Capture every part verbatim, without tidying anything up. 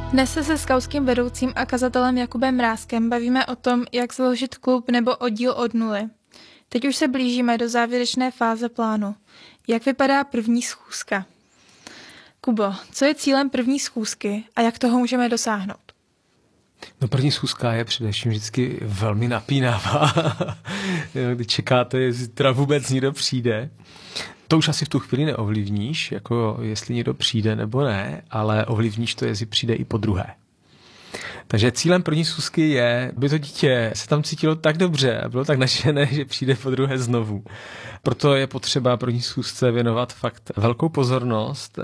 Dnes se se skautským vedoucím a kazatelem Jakubem Mrázkem bavíme o tom, jak založit klub nebo oddíl od nuly. Teď už se blížíme do závěrečné fáze plánu. Jak vypadá první schůzka? Kubo, co je cílem první schůzky a jak toho můžeme dosáhnout? No první schůzka je především vždycky velmi napínavá. Kdy čekáte, jestli teda vůbec někdo přijde. To už asi v tu chvíli neovlivníš, jako jestli někdo přijde nebo ne, ale ovlivníš to, jestli přijde i po druhé. Takže cílem první schůzky je, aby to dítě se tam cítilo tak dobře a bylo tak nadšené, že přijde po druhé znovu. Proto je potřeba první schůzce věnovat fakt velkou pozornost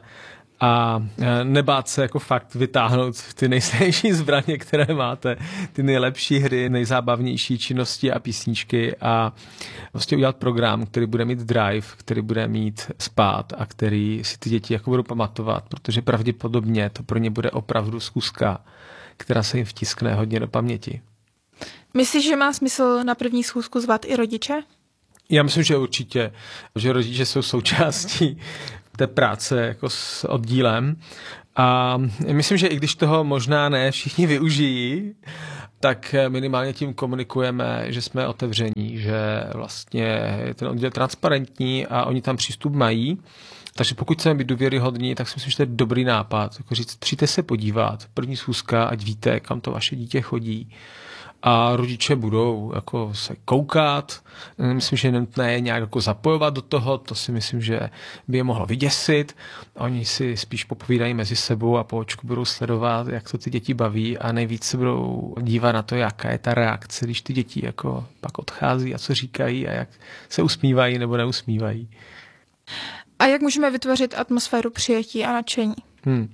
a nebát se jako fakt vytáhnout ty nejsilnější zbraně, které máte, ty nejlepší hry, nejzábavnější činnosti a písničky a vlastně udělat program, který bude mít drive, který bude mít spát a který si ty děti jako budou pamatovat, protože pravděpodobně to pro ně bude opravdu schůzka, která se jim vtiskne hodně do paměti. Myslíš, že má smysl na první schůzku zvat i rodiče? Já myslím, že určitě, že rodiče jsou součástí té práce jako s oddílem a myslím, že i když toho možná ne všichni využijí, tak minimálně tím komunikujeme, že jsme otevření, že vlastně je ten oddíl transparentní a oni tam přístup mají. Takže pokud chceme být důvěryhodní, tak si myslím, že to je dobrý nápad. Jako říct, přijďte se podívat, první schůzka, ať víte, kam to vaše dítě chodí. A rodiče budou jako se koukat. Myslím, že je nutné je nějak jako zapojovat do toho, to si myslím, že by je mohlo vyděsit. Oni si spíš popovídají mezi sebou a po očku budou sledovat, jak to ty děti baví a nejvíc se budou dívat na to, jaká je ta reakce, když ty děti jako pak odchází a co říkají a jak se usmívají nebo neusmívají. A jak můžeme vytvořit atmosféru přijetí a nadšení? Hmm.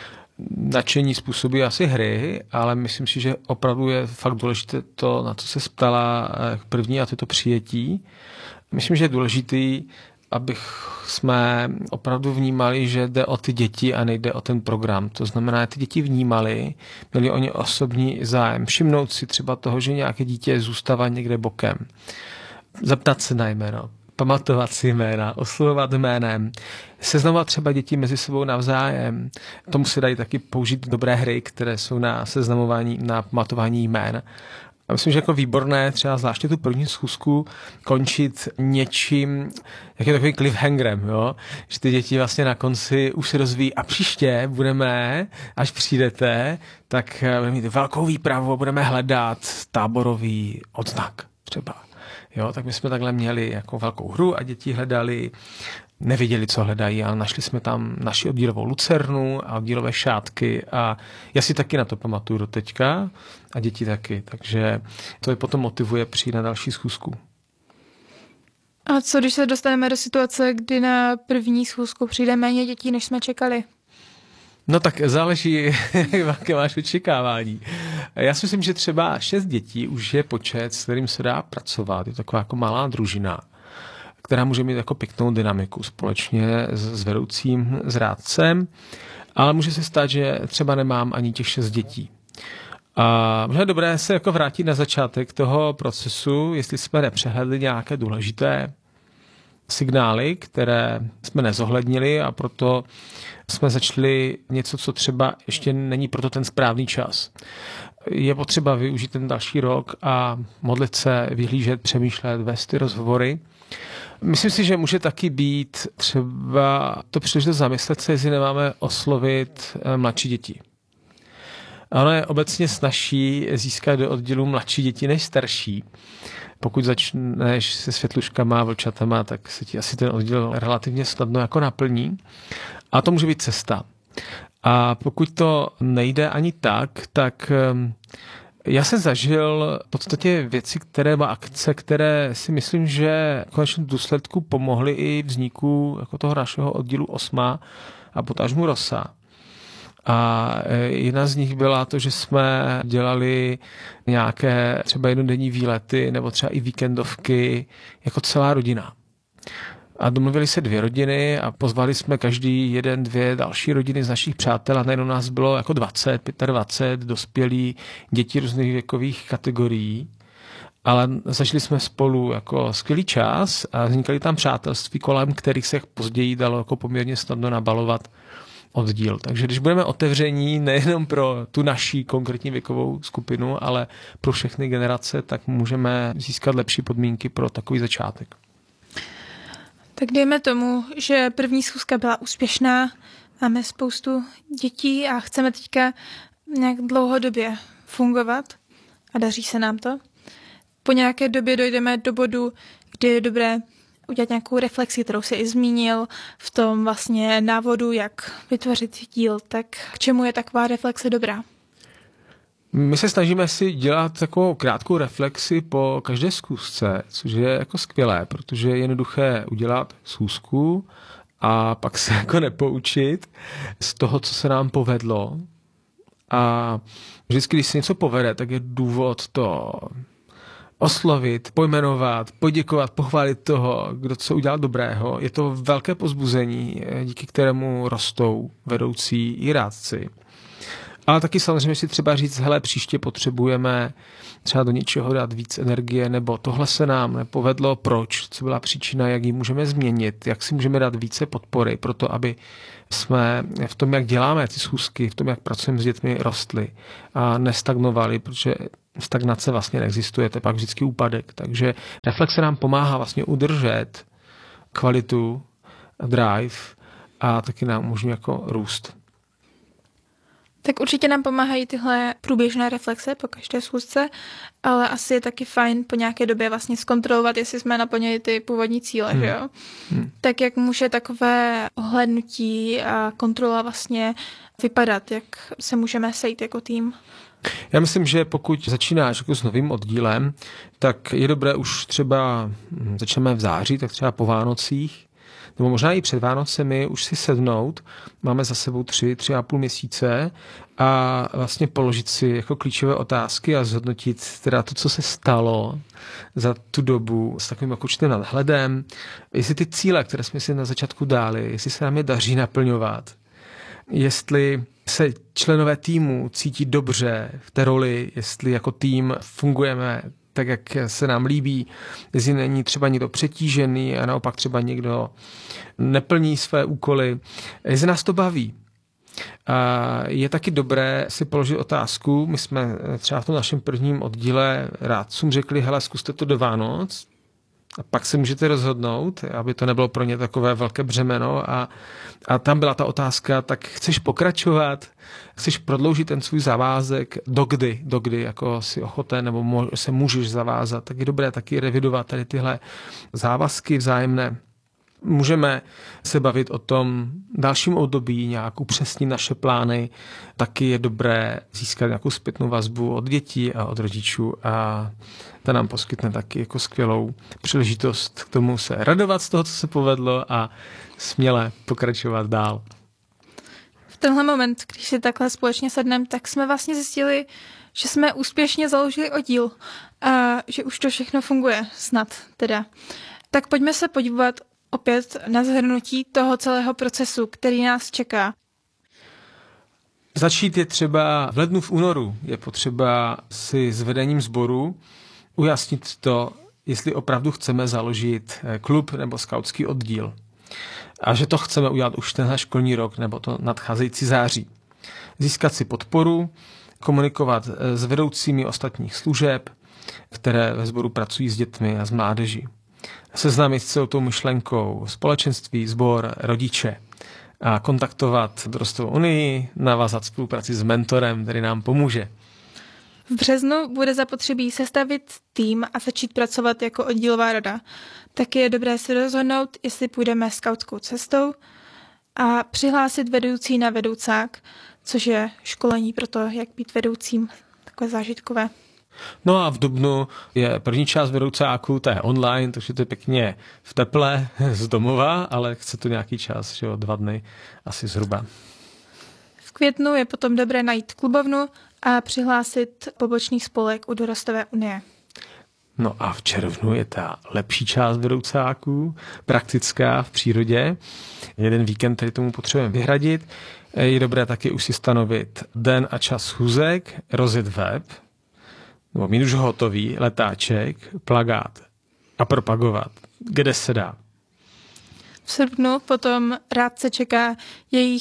Nadšení způsobí asi hry, ale myslím si, že opravdu je fakt důležité to, na co se ptala první, a to je to přijetí. Myslím, že je důležitý, abych jsme opravdu vnímali, že jde o ty děti a nejde o ten program. To znamená, že ty děti vnímali, měli oni osobní zájem. Všimnout si třeba toho, že nějaké dítě zůstává někde bokem. Zeptat se na jméno. Pamatovat si jména, oslovovat jménem, seznamovat třeba děti mezi sebou navzájem. Tomu se dají taky použít dobré hry, které jsou na seznamování, na pamatování jmén. A myslím, že jako výborné třeba zvláště tu první schůzku končit něčím, jak je takový cliffhangerem, jo? Že ty děti vlastně na konci už se dozví a příště budeme, až přijdete, tak budeme mít velkou výpravu, budeme hledat táborový odznak třeba. Jo, tak my jsme takhle měli jako velkou hru a děti hledali, nevěděli, co hledají, ale našli jsme tam naši oddílovou lucernu a oddílové šátky a já si taky na to pamatuju do teďka a děti taky, takže to je potom motivuje přijít na další schůzku. A co když se dostaneme do situace, kdy na první schůzku přijde méně dětí, než jsme čekali? No tak záleží, jaké máš očekávání. Já si myslím, že třeba šest dětí už je počet, s kterým se dá pracovat. Je to taková jako malá družina, která může mít jako pěknou dynamiku společně s, s vedoucím, s rádcem, ale může se stát, že třeba nemám ani těch šest dětí. A je dobré se jako vrátit na začátek toho procesu, jestli jsme nepřehledli nějaké důležité signály, které jsme nezohlednili a proto jsme začali něco, co třeba ještě není proto ten správný čas. Je potřeba využít ten další rok a modlit se, vyhlížet, přemýšlet, vést ty rozhovory. Myslím si, že může taky být třeba to příležitost zamyslet se, jestli nemáme oslovit mladší děti. Ono je obecně snazší získat do oddílu mladší děti než starší. Pokud začneš se světluškama a vlčatama, tak se ti asi ten oddíl relativně snadno jako naplní. A to může být cesta. A pokud to nejde ani tak, tak já jsem zažil v podstatě věci, které a akce, které si myslím, že v konečném důsledku pomohly i vzniku jako toho našeho oddílu Osma a potažmu Rosa. A jedna z nich byla to, že jsme dělali nějaké třeba jednodenní výlety nebo třeba i víkendovky jako celá rodina. A domluvili se dvě rodiny a pozvali jsme každý jeden, dvě další rodiny z našich přátel a najednou nás bylo jako dvacet, dvacet pět dospělí děti různých věkových kategorií. Ale zažili jsme spolu jako skvělý čas a vznikaly tam přátelství, kolem kterých se později dalo jako poměrně snadno nabalovat oddíl. Takže když budeme otevření nejenom pro tu naší konkrétní věkovou skupinu, ale pro všechny generace, tak můžeme získat lepší podmínky pro takový začátek. Tak dejme tomu, že první schůzka byla úspěšná, máme spoustu dětí a chceme teďka nějak dlouhodobě fungovat a daří se nám to. Po nějaké době dojdeme do bodu, kdy je dobré udělat nějakou reflexi, kterou si i zmínil v tom vlastně návodu, jak vytvořit díl. Tak k čemu je taková reflexe dobrá? My se snažíme si dělat takovou krátkou reflexi po každé schůzce, což je jako skvělé, protože je jednoduché udělat schůzku a pak se jako nepoučit z toho, co se nám povedlo. A vždycky, když se něco povede, tak je důvod to oslovit, pojmenovat, poděkovat, pochválit toho, kdo co udělal dobrého. Je to velké povzbuzení, díky kterému rostou vedoucí i rádci. Ale taky samozřejmě si třeba říct, hele, příště potřebujeme třeba do něčeho dát víc energie, nebo tohle se nám nepovedlo, proč, co byla příčina, jak ji můžeme změnit, jak si můžeme dát více podpory pro to, aby jsme v tom, jak děláme ty schůzky, v tom, jak pracujeme s dětmi, rostli a nestagnovali, protože stagnace vlastně neexistuje, to je pak vždycky úpadek. Takže reflexe nám pomáhá vlastně udržet kvalitu, drive a taky nám umožňuje jako růst. Tak určitě nám pomáhají tyhle průběžné reflexe po každé schůzce, ale asi je taky fajn po nějaké době vlastně zkontrolovat, jestli jsme naplnili ty původní cíle, hmm. že jo? Hmm. Tak jak může takové ohlédnutí a kontrola vlastně vypadat, jak se můžeme sejít jako tým? Já myslím, že pokud začínáš jako s novým oddílem, tak je dobré už třeba, začneme v září, tak třeba po Vánocích, nebo možná i před Vánocemi už si sednout, máme za sebou tři, tři a půl měsíce a vlastně položit si jako klíčové otázky a zhodnotit teda to, co se stalo za tu dobu s takovým jako určitým nadhledem, jestli ty cíle, které jsme si na začátku dali, jestli se nám je daří naplňovat, jestli se členové týmu cítí dobře v té roli, jestli jako tým fungujeme tak, jak se nám líbí, jestli není třeba někdo přetížený a naopak třeba někdo neplní své úkoly, jestli nás to baví. A je taky dobré si položit otázku, my jsme třeba v tom našem prvním oddíle rádcům řekli, hele, zkuste to do Vánoc, a pak se můžete rozhodnout, aby to nebylo pro ně takové velké břemeno. A, a tam byla ta otázka, tak chceš pokračovat, chceš prodloužit ten svůj závazek, dokdy, dokdy jako si ochoten nebo mo- se můžeš zavázat. Tak je dobré taky revidovat tady tyhle závazky vzájemné. Můžeme se bavit o tom dalším období, nějak upřesnit naše plány. Taky je dobré získat nějakou zpětnou vazbu od dětí a od rodičů a ta nám poskytne taky jako skvělou příležitost k tomu se radovat z toho, co se povedlo a směle pokračovat dál. V tenhle moment, když si takhle společně sedneme, tak jsme vlastně zjistili, že jsme úspěšně založili oddíl a že už to všechno funguje, snad teda. Tak pojďme se podívat opět na shrnutí toho celého procesu, který nás čeká. Začít je třeba v lednu, v únoru. Je potřeba si s vedením sboru ujasnit to, jestli opravdu chceme založit klub nebo skautský oddíl. A že to chceme udělat už tenhle školní rok nebo to nadcházející září. Získat si podporu, komunikovat s vedoucími ostatních služeb, které ve sboru pracují s dětmi a s mládeží. Seznámit s celou tou myšlenkou společenství, sbor, rodiče a kontaktovat Dorostovou unii, navázat spolupráci s mentorem, který nám pomůže. V březnu bude zapotřebí sestavit tým a začít pracovat jako oddílová rada. Taky je dobré si rozhodnout, jestli půjdeme skautskou cestou a přihlásit vedoucí na vedoucák, což je školení pro to, jak být vedoucím, takové zážitkové. No a v dubnu je první část vedoucáku, to je online, takže to je pěkně v teple z domova, ale chce to nějaký čas, že jo, dva dny asi zhruba. V květnu je potom dobré najít klubovnu a přihlásit pobočný spolek u Dorostové unie. No a v červnu je ta lepší část vedoucáků, praktická v přírodě. Jeden víkend tady tomu potřebujeme vyhradit. Je dobré taky už si stanovit den a čas schůzek, rozjet web, nebo mít už hotový letáček, plakát a propagovat, kde se dá. V srpnu potom rádce čeká jejich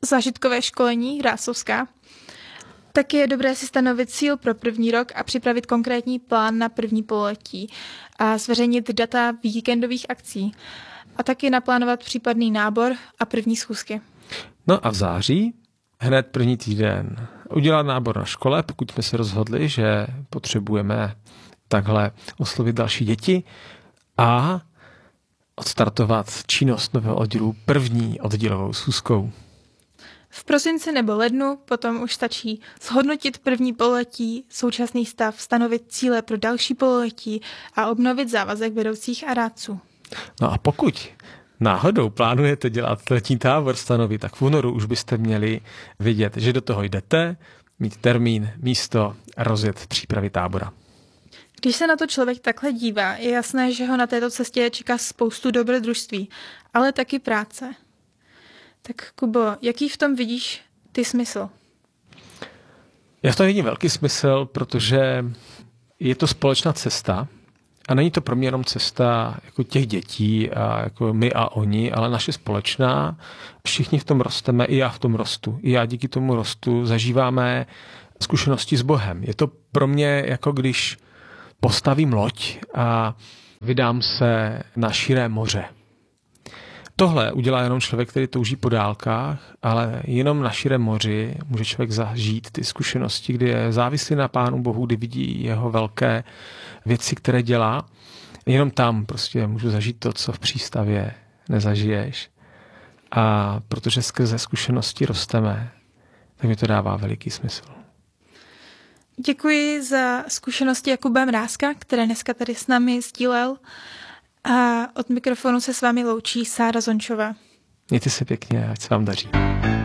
zážitkové školení Rásovská, tak je dobré si stanovit cíl pro první rok a připravit konkrétní plán na první pololetí a zveřejnit data víkendových akcí a taky naplánovat případný nábor a první schůzky. No a v září, hned první týden, udělat nábor na škole, pokud jsme se rozhodli, že potřebujeme takhle oslovit další děti a odstartovat činnost nového oddílu první oddílovou schůzkou. V prosinci nebo lednu potom už stačí zhodnotit první pololetí, současný stav, stanovit cíle pro další pololetí a obnovit závazek vedoucích a rádců. No a pokud náhodou plánujete dělat letní tábor stanovy, tak v únoru už byste měli vidět, že do toho jdete, mít termín, místo a rozjet přípravy tábora. Když se na to člověk takhle dívá, je jasné, že ho na této cestě čeká spoustu dobrodružství, ale taky práce. Tak Kubo, jaký v tom vidíš ty smysl? Já v tom vidím velký smysl, protože je to společná cesta a není to pro mě jenom cesta jako těch dětí a jako my a oni, ale naše společná. Všichni v tom rosteme, i já v tom rostu. I já díky tomu rostu zažíváme zkušenosti s Bohem. Je to pro mě jako když postavím loď a vydám se na širé moře. Tohle udělá jenom člověk, který touží po dálkách, ale jenom na širém moři může člověk zažít ty zkušenosti, kdy je závislý na Pánu Bohu, kdy vidí jeho velké věci, které dělá. Jenom tam prostě můžu zažít to, co v přístavě nezažiješ. A protože skrze zkušenosti rosteme, tak mi to dává veliký smysl. Děkuji za zkušenosti Jakuba Mrázka, které dneska tady s námi sdílel. A od mikrofonu se s vámi loučí Sára Zončová. Mějte se pěkně, ať se vám daří.